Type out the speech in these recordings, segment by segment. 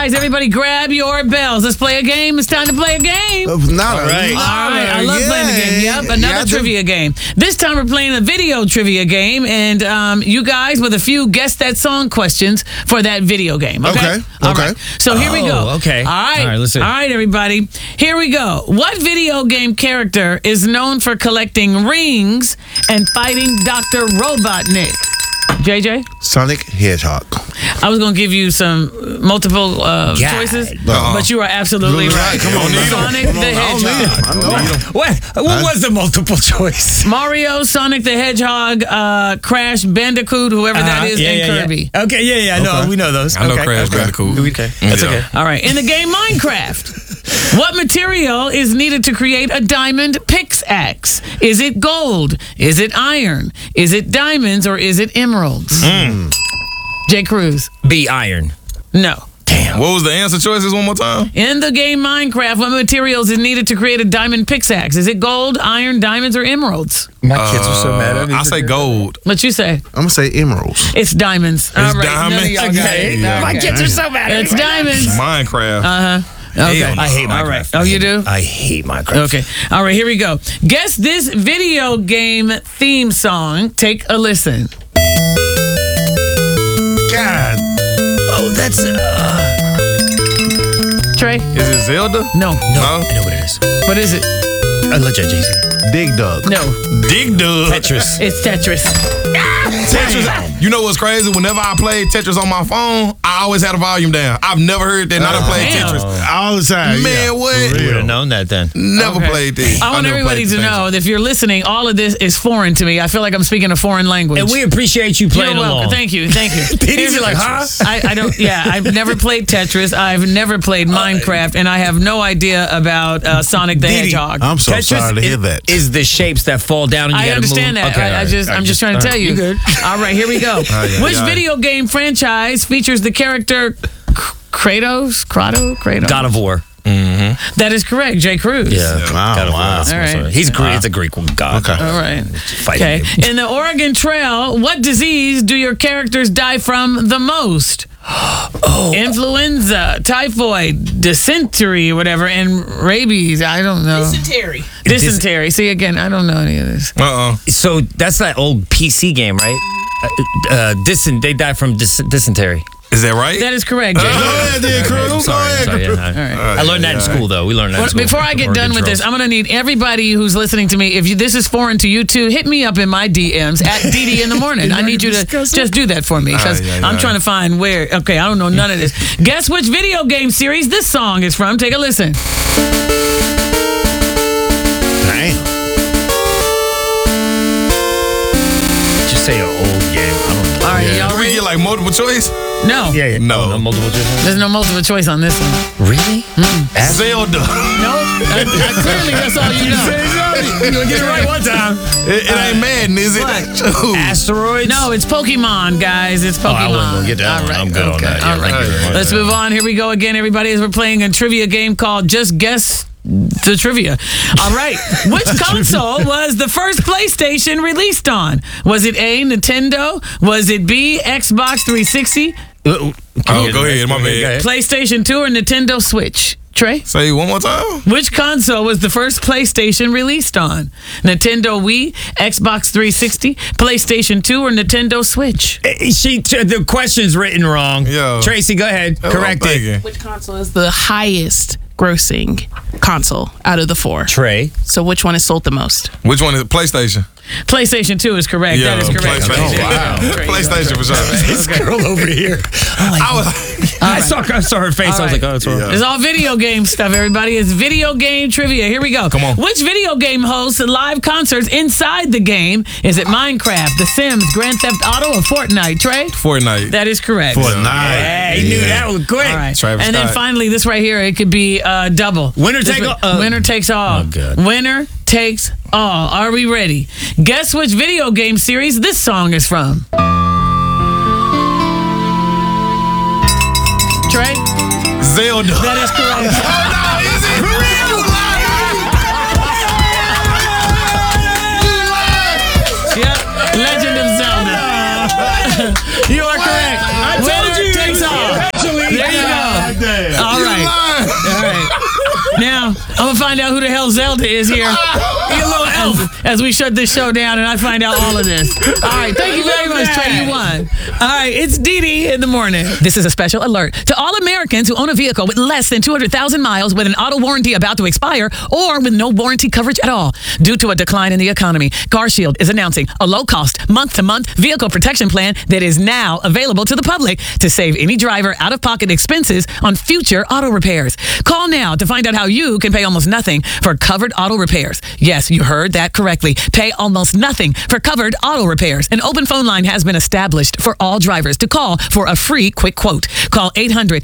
Guys, everybody grab your bells. Let's play a game. It's time to play a game. All right. I love playing the game. Yep, another trivia game. This time we're playing a video trivia game, and you guys with a few guess that song questions for that video game. Okay. All right. So here we go. Okay. All right. All right, let's see. All right, everybody. Here we go. What video game character is known for collecting rings and fighting Dr. Robotnik? JJ? Sonic Hedgehog. I was going to give you some multiple choices, but you are absolutely right. Come on, Sonic the Hedgehog. What was the multiple choice? Mario, Sonic the Hedgehog, Crash Bandicoot, whoever that is, and Kirby. Yeah. Okay, yeah. No, we know those. I know Crash Bandicoot. Okay. That's okay. All right. In the game Minecraft, what material is needed to create a diamond pickaxe? Is it gold? Is it iron? Is it diamonds? Or is it emeralds? J. Cruz. B, iron. No. Damn. What was the answer choices one more time? In the game Minecraft, what materials is needed to create a diamond pickaxe? Is it gold, iron, diamonds, or emeralds? My kids are so mad at me. I say gold. What you say? I'm going to say emeralds. It's diamonds. All right. diamonds? None of y'all got it. Yeah. My kids are so mad at me. It's diamonds. Minecraft. Okay. I hate Minecraft. All right. Oh, you do? I hate Minecraft. Okay. All right, here we go. Guess this video game theme song. Take a listen. God. Oh, that's... Trey? Is it Zelda? No. No. I know what it is. What is it? Legend, JC. Dig Dug. No. Dig Dug. Tetris. It's Tetris. Tetris. You know what's crazy? Whenever I played Tetris on my phone, I always had a volume down. I've never heard that. I done played Damn. Tetris. All the time. Man, what? We would have known that then. Never Okay. played this. I want never everybody played to this know that if you're listening, all of this is foreign to me. I feel like I'm speaking a foreign language. And we appreciate you You're playing welcome. along. Thank you. He's like, huh? I don't. Yeah, I've never played Tetris. I've never played Minecraft, and I have no idea about Sonic the Hedgehog. I'm so sorry to hear that. Is the shapes that fall down and you I gotta understand move. that. Okay, I'm just trying to tell you. You good. All right, here we go. Which video game franchise features the character Kratos? God of War. That is correct. J. Cruz. Yeah. God of War. Wow. That's All what's right. right. He's Greek. It's a Greek god. Okay. All right. Fighting Okay. game. In the Oregon Trail, what disease do your characters die from the most? Influenza, typhoid, dysentery, whatever, and rabies. I don't know. Dysentery. See, again, I don't know any of this. So that's that old PC game, right? They die from dysentery. Is that right? That is correct, Jay. Sorry, yeah. I learned that in school, though. We learned that in school. Before I get done with this, I'm going to need everybody who's listening to me, if this is foreign to you too, hit me up in my DMs at DD in the morning. I need you to just do that for me because I'm trying to find where. Okay, I don't know none of this. Guess which video game series this song is from? Take a listen. Damn. Just say an old game. I don't know. All right, y'all Do we ready? get like multiple choice? No. Yeah. No. No multiple choice. There's no multiple choice on this one. Really? Zelda. No. Clearly, that's all you know. You're gonna get it right one time. It ain't Madden, is it? What? Asteroids? No, it's Pokemon, guys. It's Pokemon. I wasn't gonna get that one. I'm good on that. Yeah, All right. right. Let's move on. Here we go again, everybody, as we're playing a trivia game called Just Guess the Trivia. All right. Which console was the first PlayStation released on? Was it A, Nintendo? Was it B, Xbox 360? Oh, go ahead. My bad. PlayStation 2 or Nintendo Switch? Trey? Say it one more time. Which console was the first PlayStation released on? Nintendo Wii, Xbox 360, PlayStation 2, or Nintendo Switch? The question's written wrong. Yo. Tracy, go ahead. That's what I'm Correct it. thinking. Which console is the highest grossing console out of the four? Trey. So which one is sold the most? Which one is it? PlayStation? PlayStation 2 is correct. Yeah, That is correct. PlayStation. Okay. Oh, wow. There you go. PlayStation for sure. This girl over here. I saw her face. I was like, oh, it's wrong. It's all video game stuff, everybody. It's video game trivia. Here we go. Come on. Which video game hosts live concerts inside the game? Is it Minecraft, The Sims, Grand Theft Auto, or Fortnite? Trey? Fortnite. That is correct. Yeah, he knew that was quick. All right. Travis and then Scott. finally, this right here, it could be double. Winner take all. Winner takes all. Oh, good. Winner takes all. Are we ready? Guess which video game series this song is from? Trey? Zelda. That is correct. Yep. Legend of Zelda. You are correct. Winner takes all. There you go. lying. All You right. lying. All right. Now, I'm going to find out who the hell Zelda is here. You little elf. As we shut this show down and I find out all of this. All right. Thank you very much, Trey. You won. All right. It's Dee in the morning. This is a special alert to all Americans who own a vehicle with less than 200,000 miles with an auto warranty about to expire or with no warranty coverage at all. Due to a decline in the economy, CarShield is announcing a low-cost, month-to-month vehicle protection plan that is now available to the public to save any driver out-of-pocket expenses on future auto repairs. Call now to find out how you can pay almost nothing for covered auto repairs. Yes, you heard that correctly. Pay almost nothing for covered auto repairs. An open phone line has been established for all drivers to call for a free quick quote. Call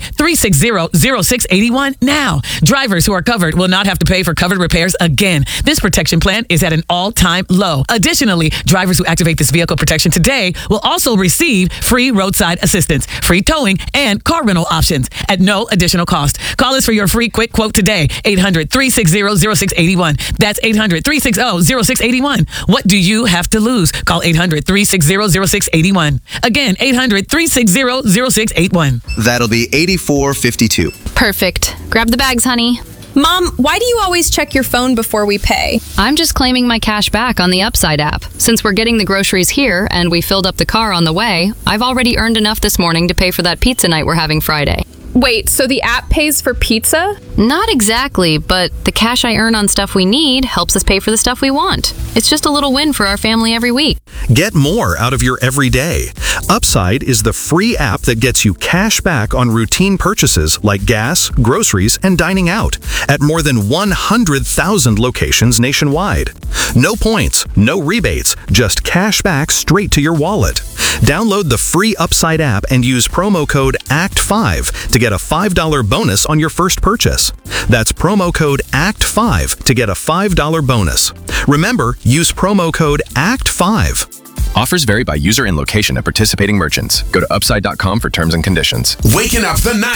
800-360-0681 now. Drivers who are covered will not have to pay for covered repairs again. This protection plan is at an all-time low. Additionally, drivers who activate this vehicle protection today will also receive free roadside assistance, free towing, and car rental options at no additional cost. Call us for your free quick quote today. 800-360-0681. That's 800-360-0681. What do you have to lose? Call 800-360-0681. Again, 800-360-0681. That'll be $84.52. Perfect. Grab the bags, honey. Mom, why do you always check your phone before we pay? I'm just claiming my cash back on the Upside app. Since we're getting the groceries here and we filled up the car on the way, I've already earned enough this morning to pay for that pizza night we're having Friday. Wait, so the app pays for pizza? Not exactly, but the cash I earn on stuff we need helps us pay for the stuff we want. It's just a little win for our family every week. Get more out of your everyday. Upside is the free app that gets you cash back on routine purchases like gas, groceries, and dining out at more than 100,000 locations nationwide. No points, no rebates, just cash back straight to your wallet. Download the free Upside app and use promo code ACT5 to get a $5 bonus on your first purchase. That's promo code ACT5 to get a $5 bonus. Remember, use promo code ACT5. Offers vary by user and location at participating merchants. Go to upside.com for terms and conditions. Waking up the night.